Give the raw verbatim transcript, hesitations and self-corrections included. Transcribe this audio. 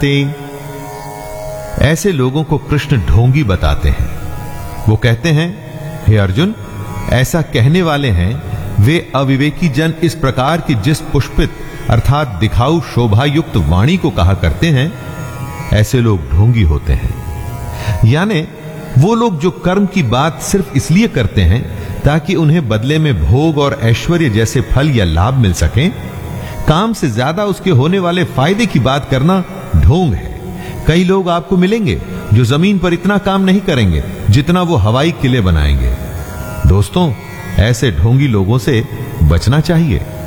ऐसे लोगों को कृष्ण ढोंगी बताते हैं। वो कहते हैं, हे अर्जुन, ऐसा कहने वाले हैं वे अविवेकी जन इस प्रकार की जिस पुष्पित अर्थात दिखाऊ शोभा युक्त वाणी को कहा करते हैं, ऐसे लोग ढोंगी होते हैं। यानी वो लोग जो कर्म की बात सिर्फ इसलिए करते हैं ताकि उन्हें बदले में भोग और ऐश्वर्य जैसे फल या लाभ मिल सके, काम से ज्यादा उसके होने वाले फायदे की बात करना ढोंग है। कई लोग आपको मिलेंगे जो जमीन पर इतना काम नहीं करेंगे जितना वो हवाई किले बनाएंगे। दोस्तों, ऐसे ढोंगी लोगों से बचना चाहिए।